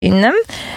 innym.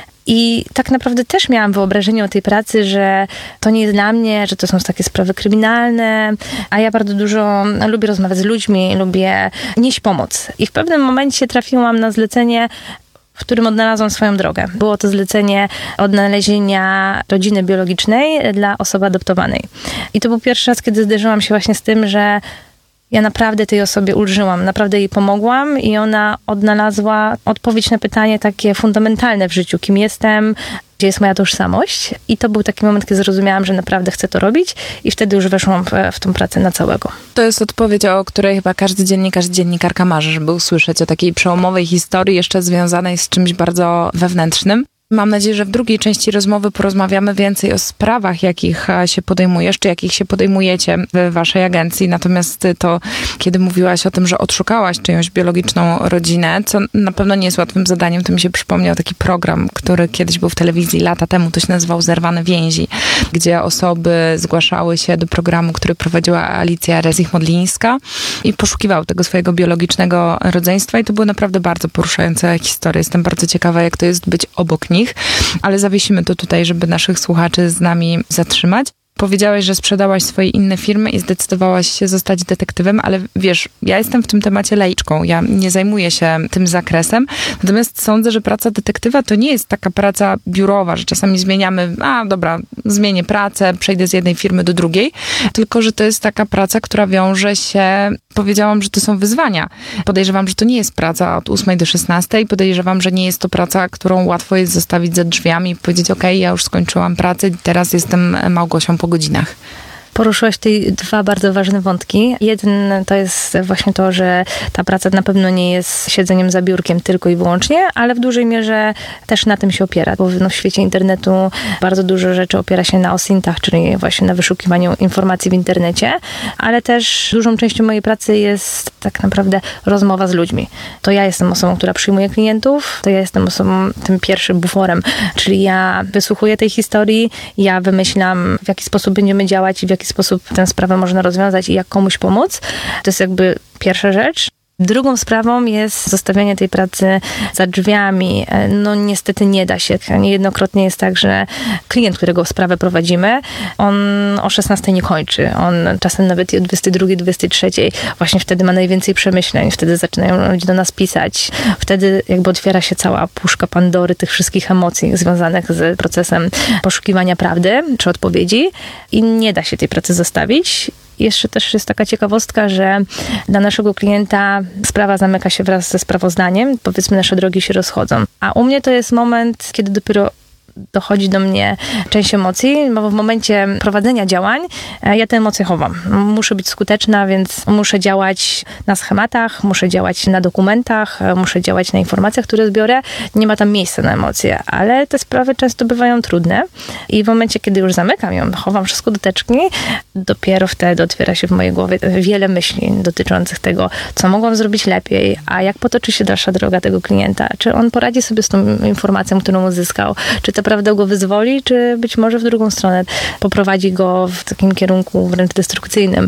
I tak naprawdę też miałam wyobrażenie o tej pracy, że to nie jest dla mnie, że to są takie sprawy kryminalne, a ja bardzo dużo lubię rozmawiać z ludźmi, lubię nieść pomoc. I w pewnym momencie trafiłam na zlecenie, w którym odnalazłam swoją drogę. Było to zlecenie odnalezienia rodziny biologicznej dla osoby adoptowanej. I to był pierwszy raz, kiedy zderzyłam się właśnie z tym, że ja naprawdę tej osobie ulżyłam, naprawdę jej pomogłam i ona odnalazła odpowiedź na pytanie takie fundamentalne w życiu. Kim jestem, gdzie jest moja tożsamość. I to był taki moment, kiedy zrozumiałam, że naprawdę chcę to robić i wtedy już weszłam w tą pracę na całego. To jest odpowiedź, o której chyba każdy dziennikarz, dziennikarka marzy, żeby usłyszeć o takiej przełomowej historii, jeszcze związanej z czymś bardzo wewnętrznym. Mam nadzieję, że w drugiej części rozmowy porozmawiamy więcej o sprawach, jakich się podejmujesz, czy jakich się podejmujecie w waszej agencji. Natomiast to, kiedy mówiłaś o tym, że odszukałaś czyjąś biologiczną rodzinę, co na pewno nie jest łatwym zadaniem, to mi się przypomniał taki program, który kiedyś był w telewizji lata temu, to się nazywał Zerwane więzi, gdzie osoby zgłaszały się do programu, który prowadziła Alicja Rezich-Modlińska i poszukiwały tego swojego biologicznego rodzeństwa i to były naprawdę bardzo poruszające historie. Jestem bardzo ciekawa, jak to jest być obok nich, ale zawiesimy to tutaj, żeby naszych słuchaczy z nami zatrzymać. Powiedziałaś, że sprzedałaś swoje inne firmy i zdecydowałaś się zostać detektywem, ale wiesz, ja jestem w tym temacie laiczką, ja nie zajmuję się tym zakresem, natomiast sądzę, że praca detektywa to nie jest taka praca biurowa, że czasami zmieniamy, zmienię pracę, przejdę z jednej firmy do drugiej, tylko że to jest taka praca, która wiąże się, powiedziałam, że to są wyzwania. Podejrzewam, że to nie jest praca od 8 do 16, podejrzewam, że nie jest to praca, którą łatwo jest zostawić za drzwiami i powiedzieć, okej, ja już skończyłam pracę, teraz jestem Małgosią po godzinach. Poruszyłaś tutaj dwa bardzo ważne wątki. Jeden to jest właśnie to, że ta praca na pewno nie jest siedzeniem za biurkiem tylko i wyłącznie, ale w dużej mierze też na tym się opiera, bo w świecie internetu bardzo dużo rzeczy opiera się na OSINT-ach, czyli właśnie na wyszukiwaniu informacji w internecie, ale też dużą częścią mojej pracy jest tak naprawdę rozmowa z ludźmi. To ja jestem osobą, która przyjmuje klientów, to ja jestem osobą, tym pierwszym buforem, czyli ja wysłuchuję tej historii, ja wymyślam, w jaki sposób będziemy działać i w jaki sposób tę sprawę można rozwiązać i jak komuś pomóc. To jest jakby pierwsza rzecz. Drugą sprawą jest zostawianie tej pracy za drzwiami. No niestety nie da się. Niejednokrotnie jest tak, że klient, którego sprawę prowadzimy, on o 16 nie kończy. On czasem nawet o 22, 23 właśnie wtedy ma najwięcej przemyśleń. Wtedy zaczynają ludzie do nas pisać. Wtedy jakby otwiera się cała puszka Pandory tych wszystkich emocji związanych z procesem poszukiwania prawdy czy odpowiedzi i nie da się tej pracy zostawić. Jeszcze też jest taka ciekawostka, że dla naszego klienta sprawa zamyka się wraz ze sprawozdaniem. Powiedzmy, nasze drogi się rozchodzą. A u mnie to jest moment, kiedy dopiero dochodzi do mnie część emocji, bo w momencie prowadzenia działań ja te emocje chowam. Muszę być skuteczna, więc muszę działać na schematach, muszę działać na dokumentach, muszę działać na informacjach, które zbiorę. Nie ma tam miejsca na emocje, ale te sprawy często bywają trudne i w momencie, kiedy już zamykam ją, chowam wszystko do teczki, dopiero wtedy otwiera się w mojej głowie wiele myśli dotyczących tego, co mogłam zrobić lepiej, a jak potoczy się dalsza droga tego klienta, czy on poradzi sobie z tą informacją, którą uzyskał, czy ta prawda go wyzwoli, czy być może w drugą stronę poprowadzi go w takim kierunku wręcz destrukcyjnym.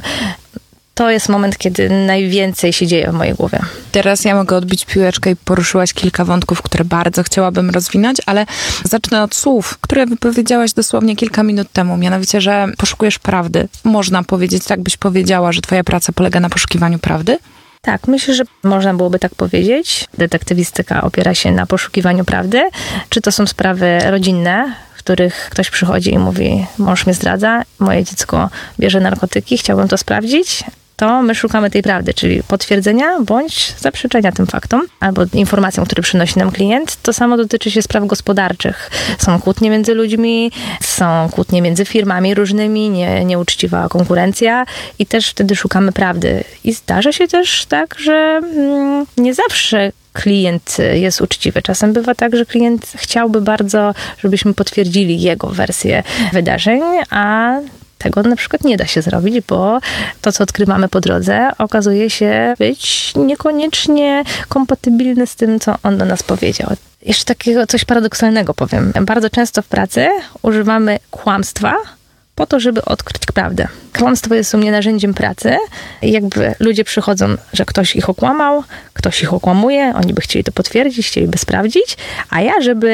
To jest moment, kiedy najwięcej się dzieje w mojej głowie. Teraz ja mogę odbić piłeczkę i poruszyłaś kilka wątków, które bardzo chciałabym rozwinąć, ale zacznę od słów, które wypowiedziałaś dosłownie kilka minut temu. Mianowicie, że poszukujesz prawdy. Można powiedzieć, tak byś powiedziała, że twoja praca polega na poszukiwaniu prawdy? Tak, myślę, że można byłoby tak powiedzieć. Detektywistyka opiera się na poszukiwaniu prawdy. Czy to są sprawy rodzinne, w których ktoś przychodzi i mówi, mąż mnie zdradza, moje dziecko bierze narkotyki, chciałbym to sprawdzić, to my szukamy tej prawdy, czyli potwierdzenia bądź zaprzeczenia tym faktom, albo informacjom, które przynosi nam klient. To samo dotyczy się spraw gospodarczych. Są kłótnie między ludźmi, są kłótnie między firmami różnymi, nieuczciwa konkurencja i też wtedy szukamy prawdy. I zdarza się też tak, że nie zawsze klient jest uczciwy. Czasem bywa tak, że klient chciałby bardzo, żebyśmy potwierdzili jego wersję wydarzeń, a tego na przykład nie da się zrobić, bo to, co odkrywamy po drodze, okazuje się być niekoniecznie kompatybilne z tym, co on do nas powiedział. Jeszcze takiego coś paradoksalnego powiem. Bardzo często w pracy używamy kłamstwa po to, żeby odkryć prawdę. Kłamstwo jest u mnie narzędziem pracy i jakby ludzie przychodzą, że ktoś ich okłamał, ktoś ich okłamuje, oni by chcieli to potwierdzić, chcieliby sprawdzić, a ja, żeby